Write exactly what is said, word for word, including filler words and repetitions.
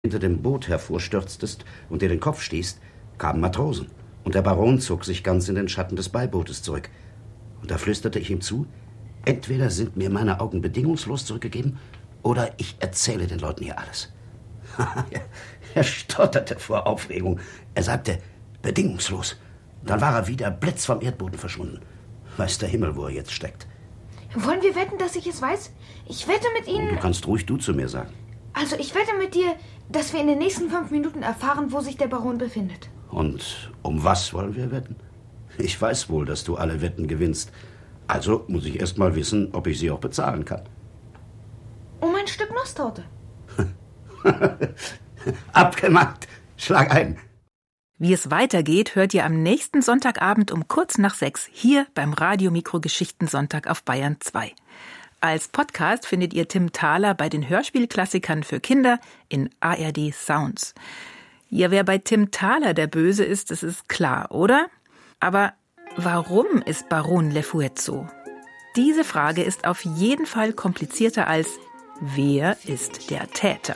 hinter dem Boot hervorstürztest und dir den Kopf stießt, kamen Matrosen. Und der Baron zog sich ganz in den Schatten des Beibootes zurück. Und da flüsterte ich ihm zu, entweder sind mir meine Augen bedingungslos zurückgegeben, oder ich erzähle den Leuten hier alles. Er stotterte vor Aufregung. Er sagte, bedingungslos. Dann war er wie der Blitz vom Erdboden verschwunden. Weiß der Himmel, wo er jetzt steckt. Wollen wir wetten, dass ich es weiß? Ich wette mit Ihnen... Du kannst ruhig du zu mir sagen. Also ich wette mit dir, dass wir in den nächsten fünf Minuten erfahren, wo sich der Baron befindet. Und um was wollen wir wetten? Ich weiß wohl, dass du alle Wetten gewinnst. Also muss ich erst mal wissen, ob ich sie auch bezahlen kann. Um ein Stück Nusstorte. Abgemacht. Schlag ein. Wie es weitergeht, hört ihr am nächsten Sonntagabend um kurz nach sechs hier beim Radio-Mikro Geschichtensonntag auf Bayern zwei. Als Podcast findet ihr Tim Thaler bei den Hörspielklassikern für Kinder in A R D Sounds. Ja, wer bei Tim Thaler der Böse ist, das ist klar, oder? Aber warum ist Baron Le Fouet so? Diese Frage ist auf jeden Fall komplizierter als wer ist der Täter?